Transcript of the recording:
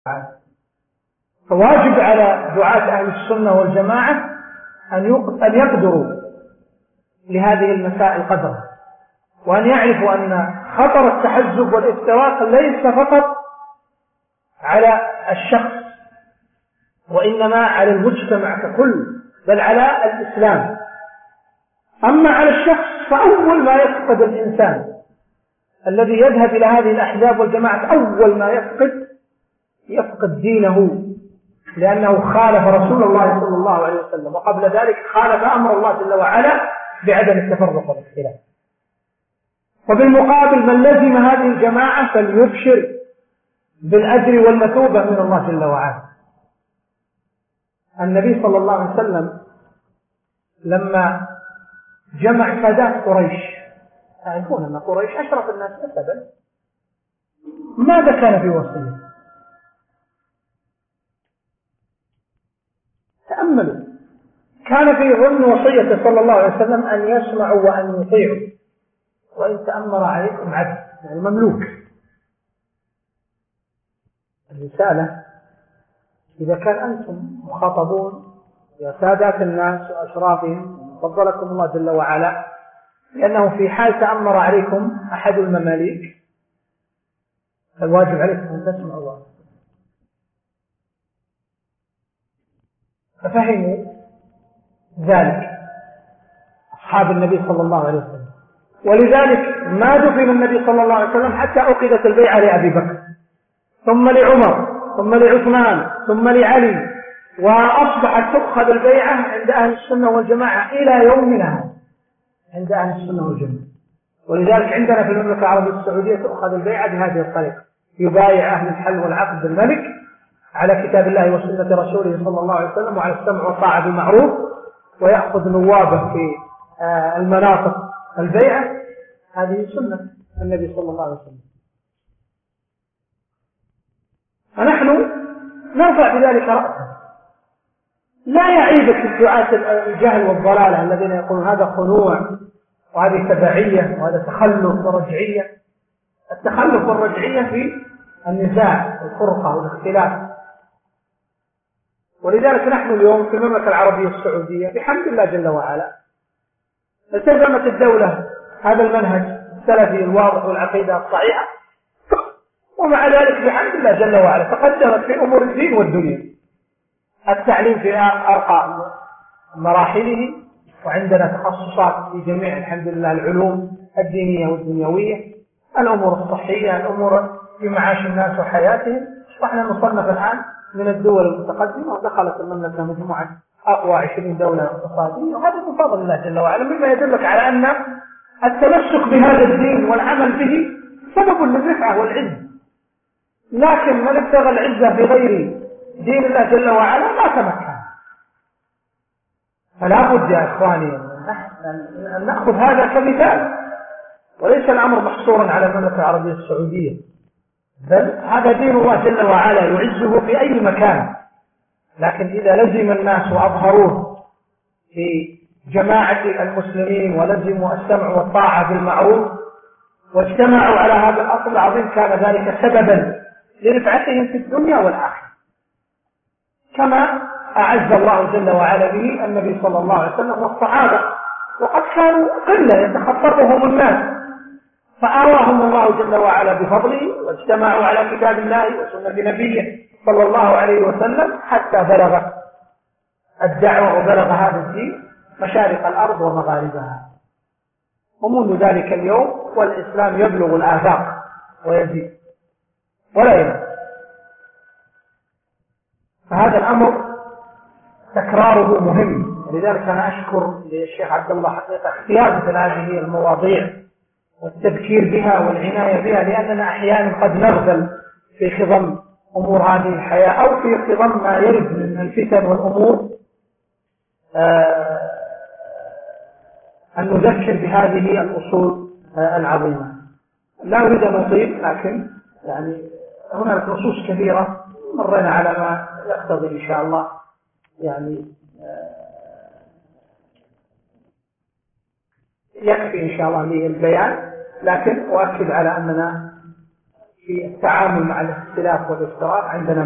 فواجب على دعاة أهل السنة والجماعة أن يقدروا لهذه المسائل قدرا، وأن يعرفوا أن خطر التحزب والافتراق ليس فقط على الشخص وإنما على المجتمع ككل، بل على الإسلام. أما على الشخص فأول ما يفقد الإنسان الذي يذهب إلى هذه الأحزاب والجماعة أول ما يفقد دينه، لأنه خالف رسول الله صلى الله عليه وسلم، وقبل ذلك خالف أمر الله جل وعلا بعدم التفرق والاختلاف. وبالمقابل من لزم هذه الجماعة فليبشر بالأجر والمثوبة من الله جل وعلا. النبي صلى الله عليه وسلم لما جمع سادات قريش، تعرفون أن قريش أشرف الناس نسبا، ماذا كان في وصيه؟ تأملوا، كان في ضمن وصيته صلى الله عليه وسلم أن يسمعوا وأن يطيعوا، وإن تأمر عليكم عبد، يعني مملوك. الرسالة إذا كان أنتم مخاطبون يا سادات الناس وأشرافهم، فضلكم الله جل وعلا لأنه في حال تأمر عليكم أحد المماليك فالواجب عليكم أن تسمعوا الله. ففهموا ذلك أصحاب النبي صلى الله عليه وسلم، ولذلك ما دفن النبي صلى الله عليه وسلم حتى أخذت البيعة لأبي بكر، ثم لعمر، ثم لعثمان، ثم لعلي، وأصبحت تؤخذ البيعة عند أهل السنة والجماعة إلى يومنا عند أهل السنة والجماعة. ولذلك عندنا في المملكة العربية السعودية تؤخذ البيعة بهذه الطريقة، يبايع أهل الحل والعقد بالملك على كتاب الله وسنة رسوله صلى الله عليه وسلم وعلى السمع والطاعة بالمعروف، ويأخذ نوابه في المناطق البيعة. هذه سنة النبي صلى الله عليه وسلم. فنحن نرفع بذلك رأسا. لا يعيبك الدعاة الجهل والضلالة الذين يقولون هذا خنوع وهذه تبعية وهذا تخلف ورجعية. التخلف والرجعية في النزاع والفرقة والاختلاف. ولذلك نحن اليوم في المملكة العربية السعودية بحمد الله جل وعلا التزمت الدولة هذا المنهج السلفي الواضح والعقيدة الصحيحة، ومع ذلك بحمد الله جل وعلا تقدمت في أمور الدين والدنيا. التعليم في أرقى مراحله، وعندنا تخصصات في جميع الحمد لله العلوم الدينية والدنيوية، الأمور الصحية، الأمور في معاش الناس وحياتهم. احنا نصنف الآن من الدول المتقدمة، ودخلت المملكة مجموعة أقوى 20 دولة اقتصادية، وهذا من فضل الله جل وعلا، مما يدلك على أن التمسك بهذا الدين والعمل به سبب للرفعة والعز. لكن من ابتغى العزة بغير دين الله جل وعلا ما تمكن. فلا بد يا إخواني أن نأخذ هذا كمثال، وليس الأمر محصورا على المملكة العربية السعودية، بل هذا دين الله جل وعلا يعزه في أي مكان. لكن إذا لزم الناس وأظهروه في جماعة المسلمين ولزموا السمع والطاعة بالمعروف واجتمعوا على هذا الأصل العظيم، كان ذلك سببا لرفعتهم في الدنيا والآخرة، كما أعز الله جل وعلا به النبي صلى الله عليه وسلم والصحابة، وقد كانوا قلة يتخطفهم الناس، فآواهم الله جل وعلا بفضله واجتمعوا على كتاب الله وسنة نبيه صلى الله عليه وسلم حتى بلغ الدعوة وبلغ هذا الدين مشارق الأرض ومغاربها. ومنذ ذلك اليوم والإسلام يبلغ الآفاق ويزيد ولا ينام. فهذا الأمر تكراره مهم، ولذلك أنا أشكر للشيخ عبد الله حقيقة اختيار مثل هذه المواضيع والتذكير بها والعناية بها، لأننا أحيانا قد نغفل في خضم أمور هذه الحياة أو في خضم ما يرد من الفتن والأمور، أن نذكر بهذه الأصول العظيمة. لا أريد أن أطيل، لكن يعني هناك نصوص كثيرة مرينا على ما يقتضي إن شاء الله يعني يكفي إن شاء الله لي البيان، لكن أؤكد على أننا في التعامل مع الاختلاف والافتراق عندنا